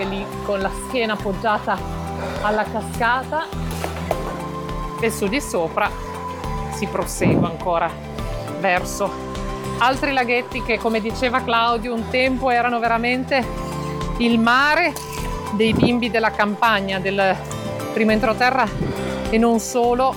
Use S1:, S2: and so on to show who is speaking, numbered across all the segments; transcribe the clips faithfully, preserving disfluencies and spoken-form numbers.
S1: anche lì con la schiena appoggiata alla cascata, e su di sopra si prosegue ancora verso altri laghetti che, come diceva Claudio, un tempo erano veramente il mare dei bimbi della campagna, del primo entroterra e non solo.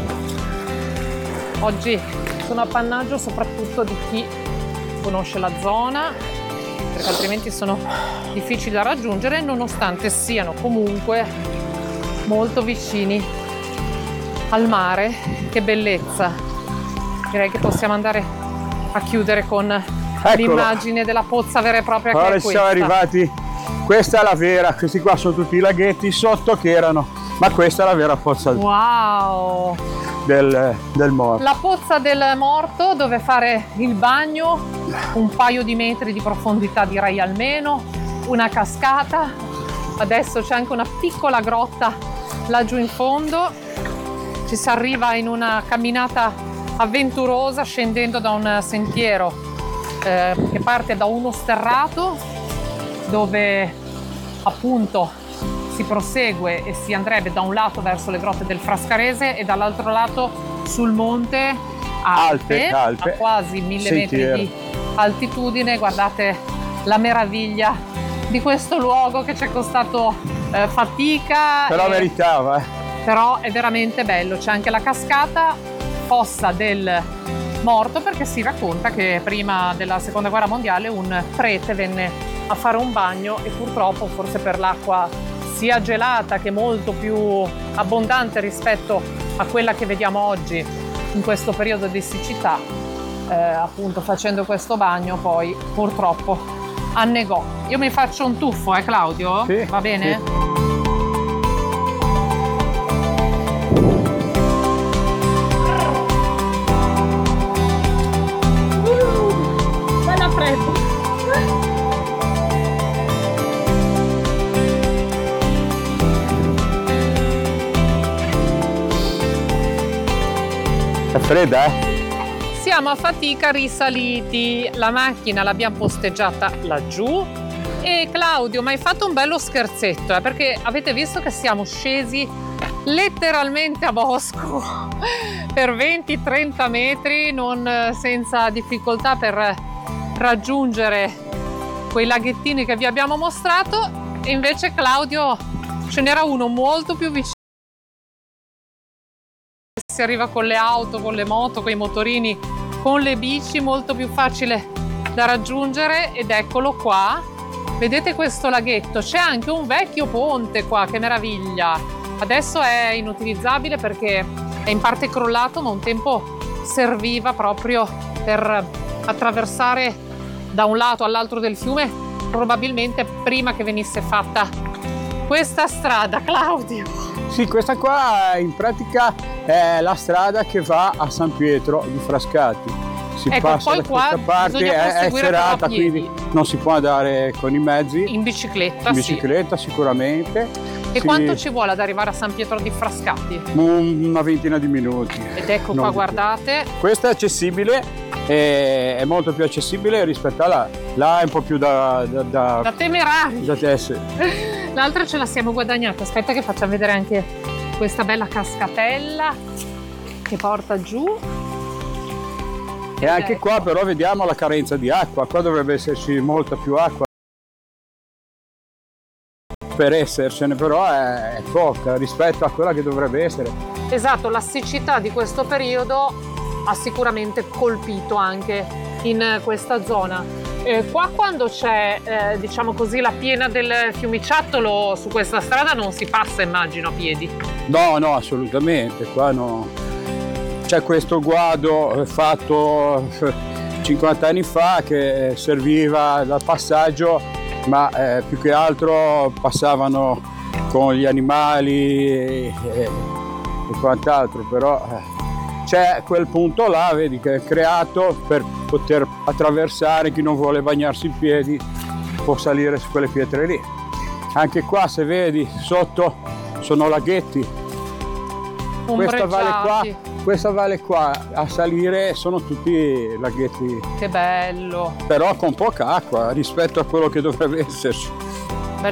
S1: Oggi sono appannaggio soprattutto di chi conosce la zona, perché altrimenti sono difficili da raggiungere, nonostante siano comunque molto vicini al mare. Che bellezza! Direi che possiamo andare a chiudere con
S2: Eccolo.
S1: l'immagine della pozza vera e propria.
S2: Ora
S1: che è
S2: siamo
S1: questa.
S2: arrivati, questa è la vera, questi qua sono tutti i laghetti sotto che erano, ma questa è la vera pozza
S1: Wow!
S2: del, del morto.
S1: La pozza del morto, dove fare il bagno, un paio di metri di profondità direi almeno, una cascata, adesso c'è anche una piccola grotta laggiù in fondo, ci si arriva in una camminata avventurosa scendendo da un sentiero eh, che parte da uno sterrato dove appunto si prosegue e si andrebbe da un lato verso le grotte del Frascarese e dall'altro lato sul monte Alpe,
S2: Alpe, Alpe.
S1: a quasi mille
S2: Sentiero.
S1: metri di altitudine. Guardate la meraviglia di questo luogo che ci è costato eh, fatica,
S2: Però
S1: e-
S2: meritava, eh.
S1: però è veramente bello. C'è anche la cascata, fossa del morto, perché si racconta che prima della seconda guerra mondiale un prete venne a fare un bagno e purtroppo, forse per l'acqua sia gelata che molto più abbondante rispetto a quella che vediamo oggi in questo periodo di siccità, eh, appunto facendo questo bagno poi purtroppo annegò. Io mi faccio un tuffo, eh Claudio?
S2: Sì,
S1: Va bene?
S2: sì.
S1: Bella fredda!
S2: È fredda, eh?
S1: Siamo a fatica risaliti, la macchina l'abbiamo posteggiata laggiù e Claudio mi hai fatto un bello scherzetto, eh, perché avete visto che siamo scesi letteralmente a bosco per venti trenta metri, non senza difficoltà per raggiungere quei laghettini che vi abbiamo mostrato, e invece Claudio ce n'era uno molto più vicino. Si arriva con le auto, con le moto, con i motorini, con le bici, molto più facile da raggiungere, ed eccolo qua. Vedete questo laghetto? C'è anche un vecchio ponte qua, che meraviglia! Adesso è inutilizzabile perché è in parte crollato, ma un tempo serviva proprio per attraversare da un lato all'altro del fiume, probabilmente prima che venisse fatta questa strada. Claudio!
S2: Sì, questa qua in pratica è la strada che va a San Pietro di Frascati. Si
S1: Ecco,
S2: passa
S1: poi
S2: da
S1: qua
S2: questa parte,
S1: bisogna
S2: è, è
S1: proseguire però a
S2: serata,
S1: piedi.
S2: quindi non si può andare con i mezzi.
S1: In bicicletta,
S2: In
S1: sì.
S2: bicicletta sicuramente.
S1: E
S2: Sì,
S1: quanto ci vuole ad arrivare a San Pietro di Frascati?
S2: un- Una ventina di minuti.
S1: Ed ecco
S2: Non
S1: qua,
S2: di più.
S1: guardate.
S2: Questa è accessibile, è, è molto più accessibile rispetto a là. Là è un po' più da, da, da,
S1: Da temerari.
S2: da tesse.
S1: L'altra ce la siamo guadagnata. Aspetta che facciamo vedere anche questa bella cascatella che porta giù.
S2: E anche
S1: ecco.
S2: qua però vediamo la carenza di acqua. Qua dovrebbe esserci molta più acqua per essercene, però è, è poca rispetto a quella che dovrebbe essere.
S1: Esatto, la siccità di questo periodo ha sicuramente colpito anche in questa zona. Eh, qua quando c'è, eh, diciamo così, la piena del fiumiciattolo su questa strada non si passa, immagino, a piedi.
S2: No, no, assolutamente. Qua no. C'è questo guado fatto cinquanta anni fa che serviva da passaggio, ma eh, più che altro passavano con gli animali e, e quant'altro, però eh, c'è quel punto là, vedi, che è creato per poter attraversare. Chi non vuole bagnarsi i piedi può salire su quelle pietre lì. Anche qua, se vedi, sotto sono laghetti. Questa valle qua,
S1: Ombreggiati.
S2: questa valle qua a salire sono tutti laghetti,
S1: Che bello!
S2: però con poca acqua rispetto a quello che dovrebbe esserci.